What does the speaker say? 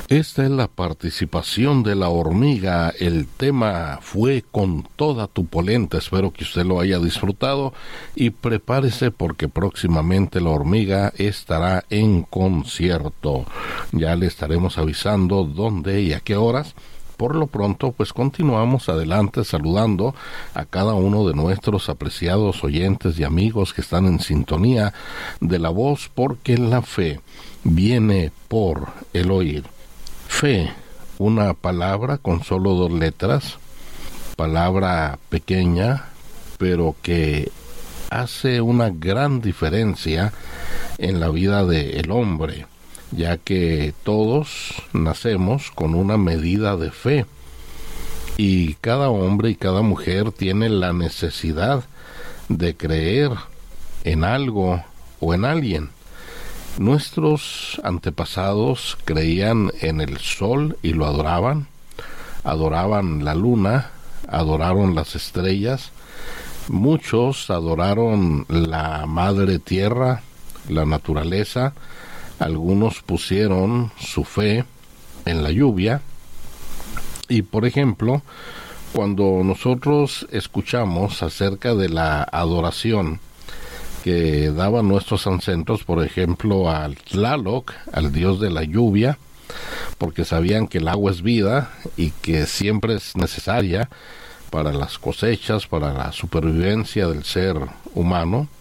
Esta es la participación de la hormiga. El tema fue Con toda tu polenta. Espero que usted lo haya disfrutado y prepárese porque próximamente la hormiga estará en concierto. Ya le estaremos avisando dónde y a qué horas. Por lo pronto, pues continuamos adelante saludando a cada uno de nuestros apreciados oyentes y amigos que están en sintonía de la voz, porque la fe viene por el oír. Fe, una palabra con solo 2 letras, palabra pequeña, pero que hace una gran diferencia en la vida del hombre, ya que todos nacemos con una medida de fe y cada hombre y cada mujer tiene la necesidad de creer en algo o en alguien. Nuestros antepasados creían en el sol y lo adoraban, adoraban la luna, adoraron las estrellas, muchos adoraron la madre tierra, la naturaleza, algunos pusieron su fe en la lluvia. Y por ejemplo, cuando nosotros escuchamos acerca de la adoración que daban nuestros ancestros, por ejemplo, al Tlaloc, al dios de la lluvia, porque sabían que el agua es vida y que siempre es necesaria para las cosechas, para la supervivencia del ser humano,